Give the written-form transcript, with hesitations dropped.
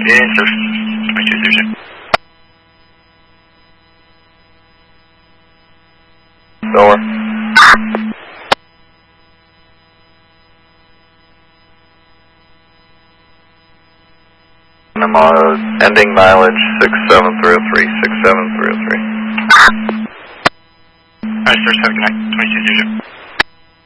Yes, sir. 22 Door. Ending mileage 67303, 67303. Alright, sir, have a good night. 22 Zero.